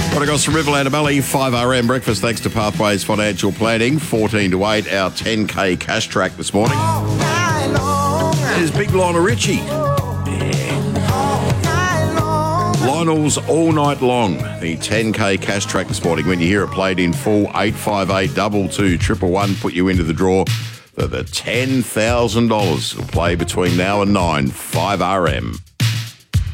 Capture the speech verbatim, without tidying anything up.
Right across from Riverland to Valley, five R M breakfast thanks to Pathways Financial Planning, fourteen to eight, our ten K cash track this morning. There's big Lionel Richie. Yeah. Lionel's All Night Long, the ten K cash track this morning. When you hear it played in full, eight five eight, two two, triple one, put you into the draw for the ten thousand dollars. It'll play between now and nine, five R M.